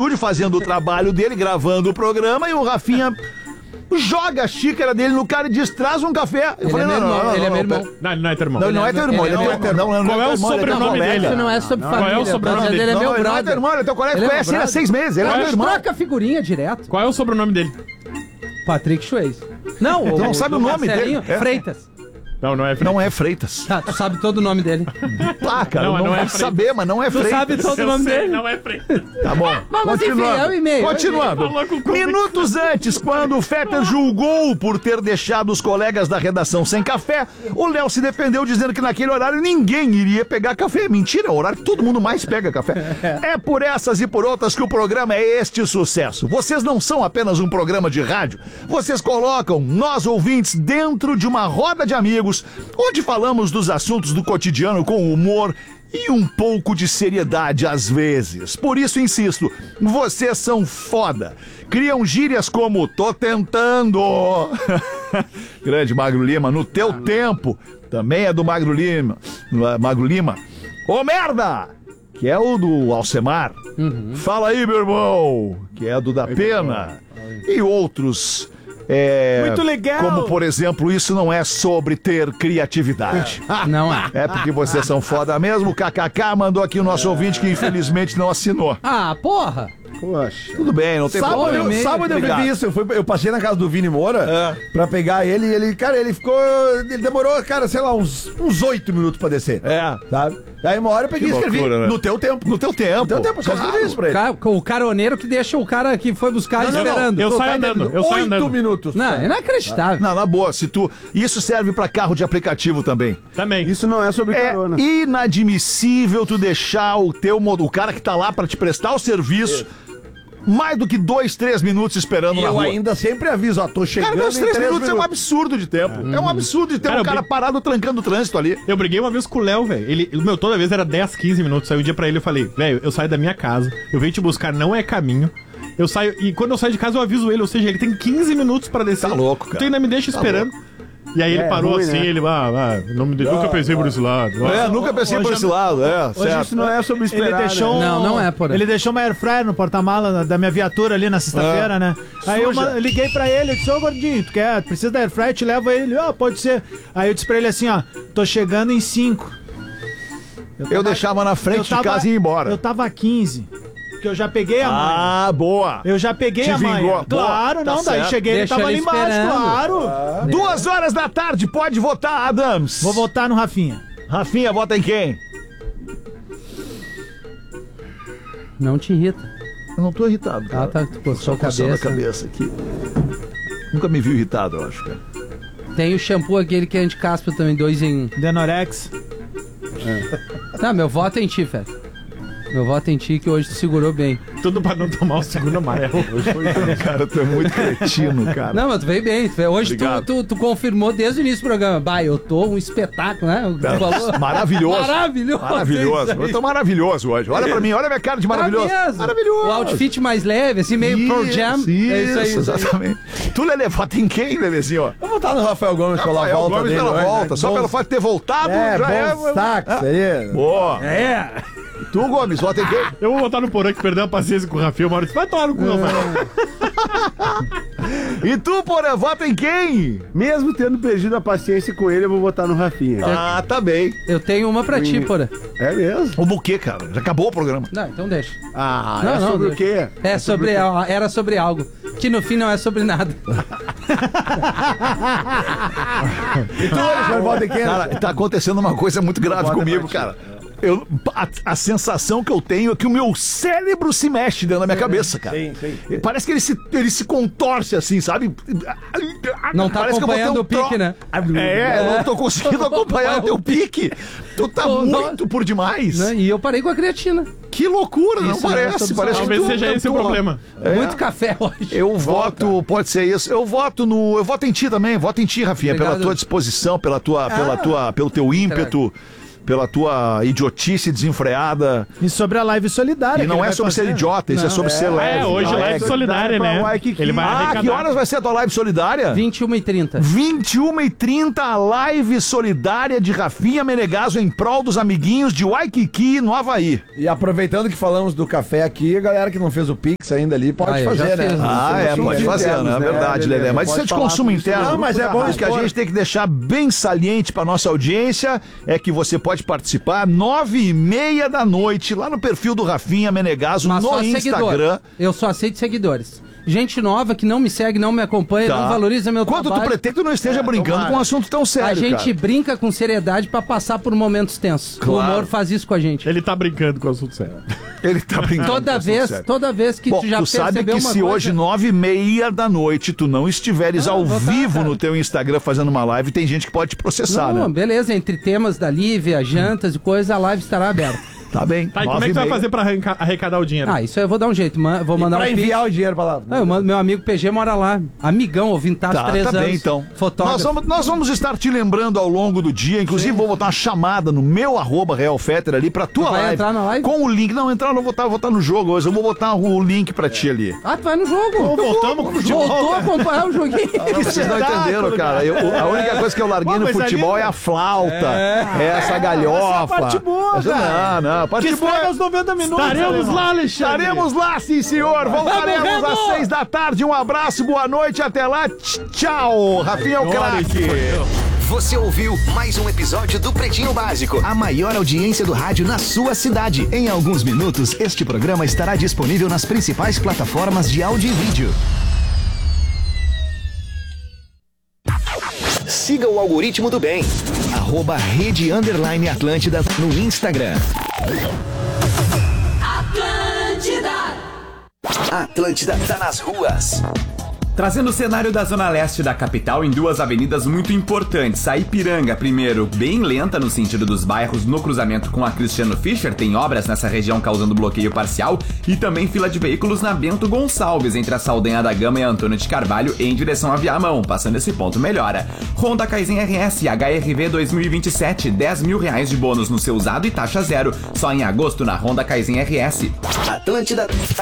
estúdio fazendo o trabalho dele, gravando o programa, e o Rafinha joga a xícara dele no cara e diz, traz um café. Eu falei, não, ele é meu irmão. Não, ele não é teu irmão. Não, ele não é teu irmão, ele é teu irmão. Qual é o sobrenome dele? Isso não é sobre família. Qual é o sobrenome dele? Ele é meu Não, ele não é teu brother. irmão, ele é teu colega, Ele é conhece meu ele há brother. 6 meses, ele é teu irmão. Troca figurinha direto. Qual é o sobrenome dele? Patrick Swayze. Não, Tu não sabe o nome Marcelinho dele? É. Freitas. Não, não é. Não é Freitas. Tá, tu sabe todo o nome dele. Ah, cara, Não, não não é vai Freitas. saber, mas não é Tu Freitas. sabe todo o nome dele. Não é Freitas. Tá bom. Mas enfim, é o e-mail. Continuando. Minutos antes, quando o Fetter julgou por ter deixado os colegas da redação sem café, o Léo se defendeu dizendo que naquele horário ninguém iria pegar café. Mentira, é o horário que todo mundo mais pega café. É por essas e por outras que o programa é este sucesso. Vocês não são apenas um programa de rádio. Vocês colocam nós ouvintes dentro de uma roda de amigos, onde falamos dos assuntos do cotidiano com humor e um pouco de seriedade às vezes. Por isso insisto, vocês são foda. Criam gírias como tô tentando. Grande Magro Lima, no teu tempo. Também é do Magro Lima. Magro Lima. Ô merda! Que é o do Alcemar. Fala aí, meu irmão. Que é do da Pena. E outros. Muito legal. Como, por exemplo, isso não é sobre ter criatividade. Não é. É porque vocês são foda mesmo. O KKK mandou aqui o nosso ouvinte que infelizmente não assinou. Ah, porra. Poxa. Tudo bem, não tem problema. Sábado eu Obrigado. vivi isso. Eu passei na casa do Vini Moura pra pegar ele e ele, cara, ele ficou. Ele demorou, cara, sei lá, uns 8 minutos pra descer. Sabe? Aí uma hora eu peguei e escrevi. loucura, né? No teu tempo. No teu tempo. No teu tempo, só escrevi isso pra ele. O caroneiro que deixa o cara que foi buscar esperando. Eu saio andando. Eu saio 8 andando. minutos. Não, é inacreditável. Não, na boa, se tu. Isso serve pra carro de aplicativo também. Também. Isso não é sobre É carona. inadmissível tu deixar o cara que tá lá pra te prestar o serviço mais do que 2, 3 minutos esperando E na eu rua. ainda sempre aviso, ó, tô chegando Cara, 2, em 3 3 minutos é um absurdo de tempo. É um absurdo de ter Cara, um cara eu parado trancando o trânsito ali. Eu briguei uma vez com o Léo, velho. Toda vez era 10, 15 minutos. Aí um dia pra ele eu falei, velho, eu saio da minha casa, eu venho te buscar, não é caminho. Eu saio, e quando eu saio de casa eu aviso ele, ou seja, ele tem 15 minutos pra descer. Tá louco, cara. Então ainda me deixa esperando. E aí ele parou ruim, assim, né? ele, nunca pensei por esse lado. Nunca pensei por hoje esse lado, Hoje certo. isso não é sobre esperar. Ele deixou né? Não é, porra. Ele deixou uma airfryer no porta-mala da minha viatura ali na sexta-feira, né? Aí eu liguei pra ele, eu disse, ô gordinho, tu quer? Precisa da airfryer? Te levo ele. Pode ser. Aí eu disse pra ele assim, ó, tô chegando em 5. Eu deixava na frente de casa e ia embora. Eu tava a 15. Porque eu já peguei a manha. Ah, boa. Eu já peguei Te a manha. vingou. Claro, Boa, não, tá daí certo. cheguei, Deixa ele tava ele ali embaixo, esperando. claro. 2 horas da tarde, pode votar, Adams. Vou votar no Rafinha. Rafinha, vota em quem? Não te irrita. Eu não tô irritado, cara. Ah, tá, tu coçou a Coçando a cabeça. cabeça aqui. Nunca me viu irritado, eu acho, cara. Tem o shampoo aquele que é anti-caspa também, 2 em 1. Denorex. Tá, meu voto é em ti, Fé. Meu voto é em ti que hoje tu segurou bem. Tudo pra não tomar o segundo amarelo. Cara, tu é muito cretino, cara. Não, mas tu veio bem. Hoje Obrigado. tu confirmou desde o início do programa. Bah, eu tô um espetáculo, né? Tu falou. Maravilhoso. Maravilhoso. Maravilhoso. Eu tô maravilhoso hoje. Olha pra mim, olha a minha cara de maravilhoso. mesmo. Maravilhoso. O outfit mais leve, assim, meio Pearl Jam. Isso, É isso aí. exatamente. Tu, Lelê, vota em quem, Lelezinho? Vou votar no Rafael Gomes pela Rafael volta Gomes dele. pela hoje, volta. né? Só pelo fato de ter voltado, já bons destaques aí. Boa. É. Tu, Gomes, vota em quem? Eu vou botar no Porã que perdeu a paciência com o Rafinha. Uma hora disse, vai tomar no cu, Rafael. E tu, Porã, vota em quem? Mesmo tendo perdido a paciência com ele, eu vou votar no Rafinha. Ah, tá bem. Eu tenho uma pra ti, porra. É mesmo? O buquê, cara. Já acabou o programa. Não, então deixa. Ah, Não, é não, sobre o deixa. quê? Era sobre algo. Que no fim não é sobre nada. E tu, Alexandre, vota em quem? Cara, tá acontecendo uma coisa muito grave Vota comigo, pra ti. cara. A sensação que eu tenho é que o meu cérebro se mexe dentro da minha cabeça, cara. Sim, sim. Parece que ele se contorce assim, sabe? Não tá Parece que eu vou ter acompanhando o pique, né? Eu não tô conseguindo acompanhar o teu pique. Tu tá Pô, muito por demais. Né? E eu parei com a creatina. Que loucura, não Isso, né? parece. Parece que Talvez tu seja esse o tentou- problema. Muito café hoje. Eu voto, pode ser isso. Eu voto em ti também. Voto em ti, Rafinha, Obrigado. pela tua disposição, pelo teu ímpeto. pela tua idiotice desenfreada. E sobre a live solidária. E não é sobre ser idiota, isso é sobre ser leve. Hoje live solidária, né? Ele vai arrecadar. Que horas vai ser a tua live solidária? 21h30. 21h30, a live solidária de Rafinha Menegaso em prol dos amiguinhos de Waikiki, no Havaí. E aproveitando que falamos do café aqui, a galera que não fez o Pix ainda ali pode eu já fazer, né? fiz, né? Pode fazer, né? É verdade, Lelê. Mas isso é de consumo interno. Não, mas é bom O que a gente tem que deixar bem saliente pra nossa audiência é que você pode participar 9h30 da noite lá no perfil do Rafinha Menegaso Mas no só Instagram. seguidor. Eu só aceito seguidores. Gente nova que não me segue, não me acompanha, não valoriza meu Quanto trabalho. tu pretende que tu não esteja brincando com um assunto tão sério, A gente cara. brinca com seriedade pra passar por momentos tensos. Claro. O humor faz isso com a gente. Ele tá brincando com o assunto sério. Ele tá brincando. Toda vez que Bom, tu já tu sabe percebeu que uma se coisa... hoje 9h30 da noite tu não estiveres ao vou tá, vivo cara. no teu Instagram fazendo uma live, tem gente que pode te processar, Não, né? beleza, entre temas da Lívia, jantas e coisa, a live estará aberta. Tá bem. Tá, e como é que tu vai 9h30. fazer pra arrecadar o dinheiro? Ah, isso aí eu vou dar um jeito, vou mandar Pra um pix. enviar o dinheiro pra lá. Não, eu mando, meu amigo PG mora lá, amigão, ouvintaço, Tá 3 anos. bem, então. Fotógrafo. Nós vamos estar te lembrando ao longo do dia. Inclusive, vou botar uma chamada no meu @RealFetter ali pra tua Tu vai live. entrar na live? Com o link. Não, entrar, não vou estar no jogo hoje. Eu vou botar o link pra ti ali. Ah, tu vai no jogo. Voltamos com o futebol. Voltou a acompanhar o joguinho. Vocês não entenderam, cara. A única coisa que eu larguei Pô, no mas futebol ali- é a flauta. É essa galhofa. Essa é a parte boa, cara. Não, a parte Que boa estraga os 90 minutos. Estaremos lá, Alexandre. Estaremos lá, sim, senhor. Voltaremos Vamos! às 6 da tarde. Um abraço, boa noite. Até lá. Tchau. Rafinha é o craque. Você ouviu mais um episódio do Pretinho Básico, a maior audiência do rádio na sua cidade. Em alguns minutos, este programa estará disponível nas principais plataformas de áudio e vídeo. Siga o algoritmo do bem, @Rede_Atlântida no Instagram. Atlântida tá nas ruas. Trazendo o cenário da zona leste da capital em duas avenidas muito importantes. A Ipiranga, primeiro, bem lenta no sentido dos bairros, no cruzamento com a Cristiano Fischer, tem obras nessa região causando bloqueio parcial, e também fila de veículos na Bento Gonçalves, entre a Saldanha da Gama e a Antônio de Carvalho, em direção a Viamão. Passando esse ponto, melhora. Honda Kaizen RS HRV 2027, R$10 mil de bônus no seu usado e taxa zero. Só em agosto na Honda Kaizen RS. Atlântida